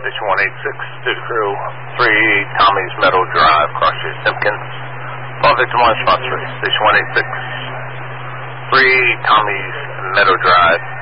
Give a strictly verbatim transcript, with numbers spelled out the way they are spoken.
Station one eighty-six, Studio Crew, three Tommy's Meadow Drive, Crossshade Simpkins. Paul Victor One Sponsor, Station one eighty-six, three Tommy's Meadow Drive.